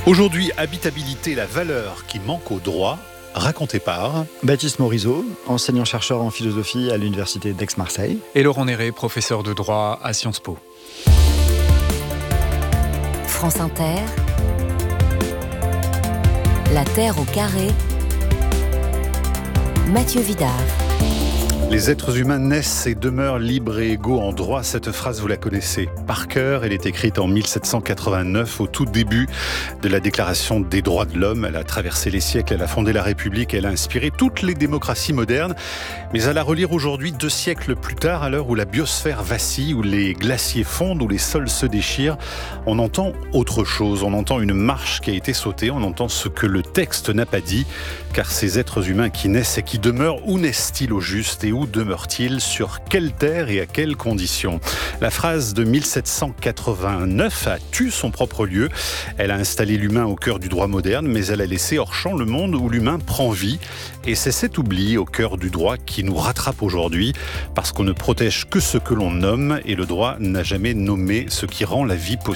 Aujourd'hui, habitabilité, la valeur qui manque au droit, racontée par Baptiste Morisot, enseignant-chercheur en philosophie à l'université d'Aix-Marseille. Et Laurent Néré, professeur de droit à Sciences Po. France Inter, La Terre au carré, Mathieu Vidard. Les êtres humains naissent et demeurent libres et égaux en droit. Cette phrase, vous la connaissez par cœur. Elle est écrite en 1789, au tout début de la Déclaration des droits de l'homme. Elle a traversé les siècles, elle a fondé la République, elle a inspiré toutes les démocraties modernes. Mais à la relire aujourd'hui, 2 siècles plus tard, à l'heure où la biosphère vacille, où les glaciers fondent, où les sols se déchirent, on entend autre chose. On entend une marche qui a été sautée, on entend ce que le texte n'a pas dit. Car ces êtres humains qui naissent et qui demeurent, où naissent-ils au juste et où demeure-t-il, sur quelle terre et à quelles conditions? La phrase de 1789 a tu son propre lieu. Elle a installé l'humain au cœur du droit moderne, mais elle a laissé hors champ le monde où l'humain prend vie. Et c'est cet oubli au cœur du droit qui nous rattrape aujourd'hui, parce qu'on ne protège que ce que l'on nomme, et le droit n'a jamais nommé ce qui rend la vie possible.